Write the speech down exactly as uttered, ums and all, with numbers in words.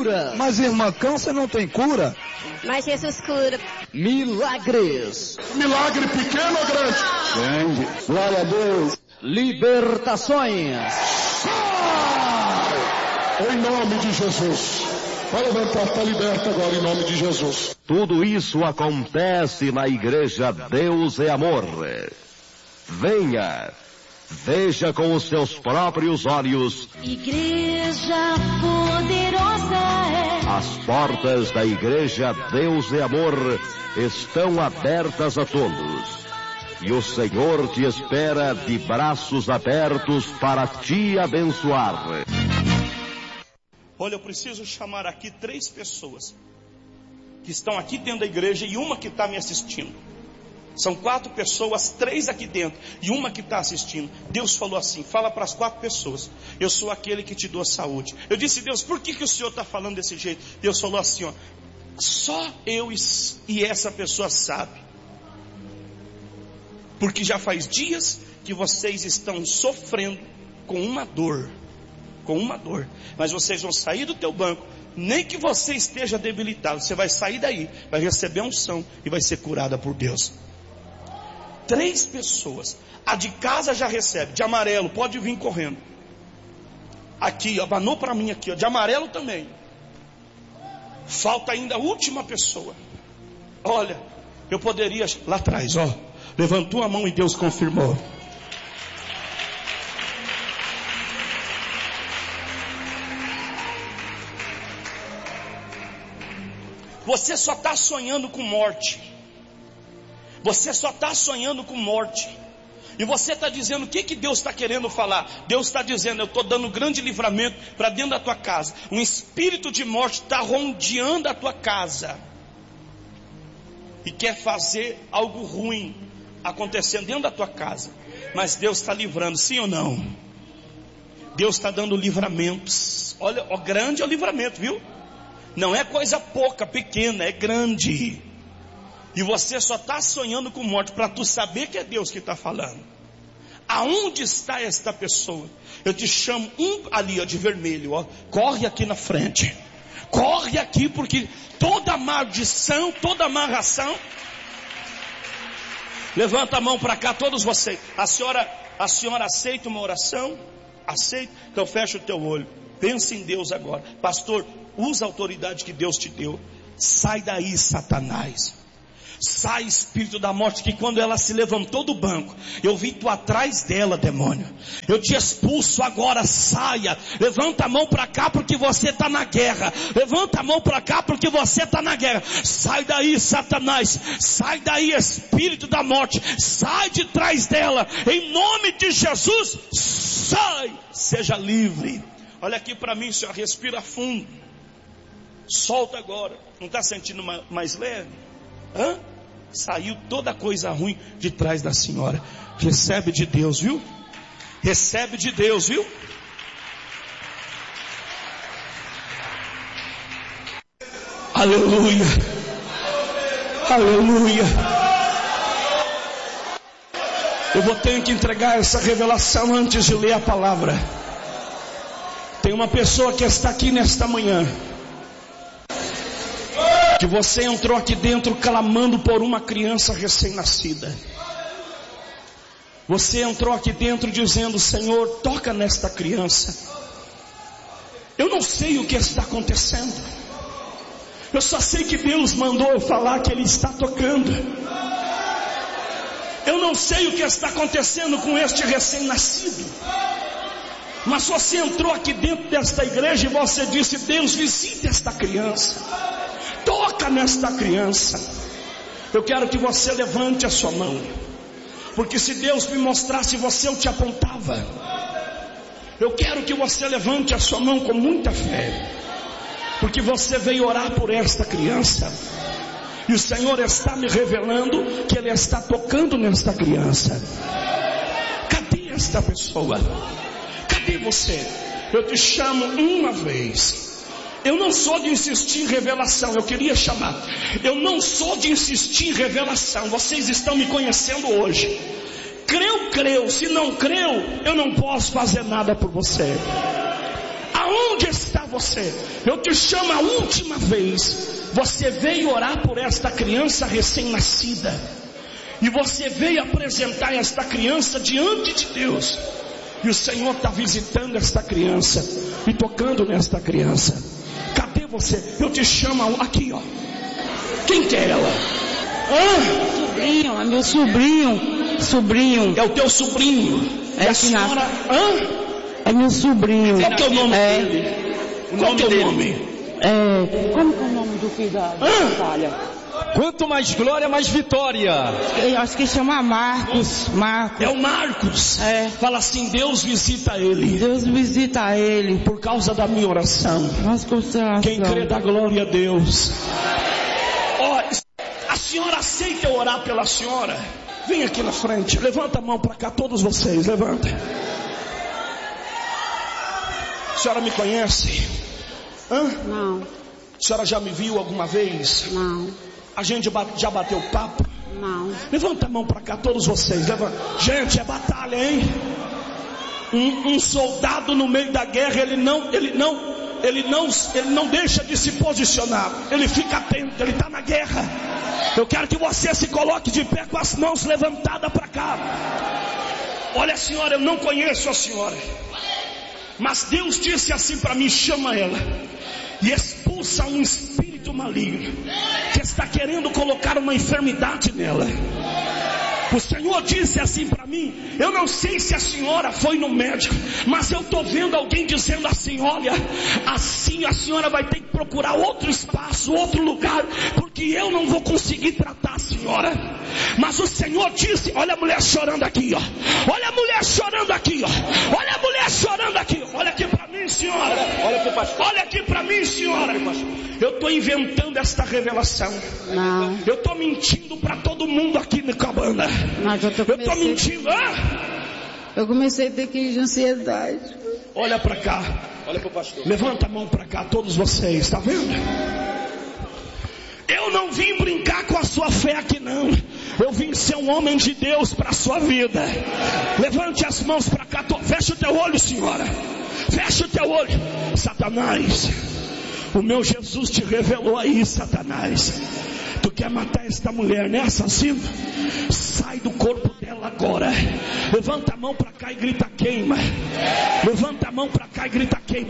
cura. Mas irmã, câncer não tem cura? Mas Jesus cura. Milagres. Milagre pequeno ou grande? Grande. Glória a Deus. Libertações. Em nome de Jesus. Vai levantar, está liberta agora em nome de Jesus. Tudo isso acontece na igreja Deus é Amor. Venha, veja com os seus próprios olhos. Igreja poderosa é. As portas da igreja Deus é Amor estão abertas a todos. E o Senhor te espera de braços abertos para te abençoar. Olha, eu preciso chamar aqui três pessoas que estão aqui dentro da igreja e uma que está me assistindo. São quatro pessoas, três aqui dentro e uma que está assistindo. Deus falou assim, fala para as quatro pessoas: eu sou aquele que te dou saúde. Eu disse: Deus, por que, que o Senhor está falando desse jeito? Deus falou assim, ó, só eu e essa pessoa sabe. Porque já faz dias que vocês estão sofrendo com uma dor. Com uma dor, mas vocês vão sair do teu banco, nem que você esteja debilitado, você vai sair daí, vai receber unção e vai ser curada por Deus. Três pessoas, a de casa já recebe, de amarelo, pode vir correndo. Aqui, ó, abanou para mim aqui, ó, de amarelo também. Falta ainda a última pessoa. Olha, eu poderia, lá atrás, ó, levantou a mão e Deus confirmou. Você só está sonhando com morte. Você só está sonhando com morte. E você está dizendo, o que, que Deus está querendo falar? Deus está dizendo, eu estou dando grande livramento para dentro da tua casa. Um espírito de morte está rondeando a tua casa. E quer fazer algo ruim acontecendo dentro da tua casa. Mas Deus está livrando, sim ou não? Deus está dando livramentos. Olha, ó, grande é o livramento, viu? Não é coisa pouca, pequena, é grande. E você só está sonhando com morte para tu saber que é Deus que está falando. Aonde está esta pessoa? Eu te chamo um ali, ó, de vermelho, ó. Corre aqui na frente. Corre aqui, porque toda maldição, toda amarração. Levanta a mão para cá, todos vocês. A senhora, a senhora aceita uma oração? Aceita? Então fecha o teu olho. Pensa em Deus agora. Pastor, usa a autoridade que Deus te deu. Sai daí, Satanás. Sai, espírito da morte, que quando ela se levantou do banco, eu vi tu atrás dela, demônio. Eu te expulso agora, saia. Levanta a mão para cá porque você está na guerra. Levanta a mão para cá porque você está na guerra. Sai daí, Satanás. Sai daí, espírito da morte. Sai de trás dela. Em nome de Jesus, sai. Seja livre. Olha aqui para mim, senhor, respira fundo. Solta agora. Não está sentindo mais leve? Hã? Saiu toda coisa ruim de trás da senhora. Recebe de Deus, viu? Recebe de Deus, viu? Aleluia. Aleluia. Eu vou ter que entregar essa revelação antes de ler a palavra. Tem uma pessoa que está aqui nesta manhã, que você entrou aqui dentro clamando por uma criança recém-nascida. Você entrou aqui dentro dizendo: Senhor, toca nesta criança. Eu não sei o que está acontecendo. Eu só sei que Deus mandou eu falar que Ele está tocando. Eu não sei o que está acontecendo com este recém-nascido. Mas você entrou aqui dentro desta igreja e você disse: Deus, visite esta criança. Toca nesta criança. Eu quero que você levante a sua mão, porque se Deus me mostrasse você, eu te apontava. Eu quero que você levante a sua mão com muita fé, porque você veio orar por esta criança. E o Senhor está me revelando que Ele está tocando nesta criança. Cadê esta pessoa? Cadê você? Eu te chamo uma vez. Eu não sou de insistir em revelação. Eu queria chamar. Eu não sou de insistir em revelação. Vocês estão me conhecendo hoje. Creu, creu. Se não creu, eu não posso fazer nada por você. Aonde está você. Eu te chamo a última vez. Você veio orar por esta criança recém-nascida. E você veio apresentar esta criança diante de Deus. E o Senhor está visitando esta criança e tocando nesta criança. Cadê você? Eu te chamo aqui, ó. Quem que é ela? Ah, sobrinho, é meu sobrinho. Sobrinho. É o teu sobrinho. É e a que senhora. Hã? É meu sobrinho. Qual que é o nome é. dele? O Qual nome que é o dele? nome? É. Como que é o nome do filho da batalha? Quanto mais glória, mais vitória. Eu acho que chama Marcos. Marcos. É o Marcos. É. Fala assim: Deus visita ele. Deus visita ele. Por causa da minha oração. Nossa constelação. Quem crê dá glória a Deus. Ó, a senhora aceita eu orar pela senhora? Vem aqui na frente. Levanta a mão para cá, todos vocês. Levanta. A senhora me conhece? Hã? Não. A senhora já me viu alguma vez? Não. A gente já bateu papo? Não. Levanta a mão para cá, todos vocês. Levanta. Gente, é batalha, hein? Um, um soldado no meio da guerra, ele não, ele não, ele não, ele não deixa de se posicionar. Ele fica atento, ele está na guerra. Eu quero que você se coloque de pé com as mãos levantadas para cá. Olha, senhora, eu não conheço a senhora, mas Deus disse assim para mim: chama ela e expulsa um espírito maligno que está querendo colocar uma enfermidade nela. O Senhor disse assim para mim: eu não sei se a senhora foi no médico, mas eu estou vendo alguém dizendo assim: olha, assim a senhora vai ter que procurar outro espaço, outro lugar, porque eu não vou conseguir tratar a senhora. Mas o Senhor disse: olha a mulher chorando aqui, ó. Olha a mulher chorando aqui, ó. Olha a mulher chorando aqui. Olha aqui para mim, senhora. Olha aqui, pastor. Olha aqui para mim, senhora. Eu estou inventando esta revelação. Não. Eu estou mentindo para todo mundo aqui na cabana. Mas eu Eu estou mentindo. Ah? Eu comecei a ter crise de ansiedade. Olha para cá. Olha pro pastor. Levanta a mão para cá, todos vocês. Está vendo? Eu não vim brincar com a sua fé aqui não. Eu vim ser um homem de Deus para a sua vida. Levante as mãos para cá. Fecha o teu olho, senhora. Fecha o teu olho. Satanás, o meu Jesus te revelou aí, Satanás. Tu quer matar esta mulher, né, assassino? Sai do corpo dela agora. Levanta a mão para cá e grita: queima. Levanta a mão para cá e grita: queima.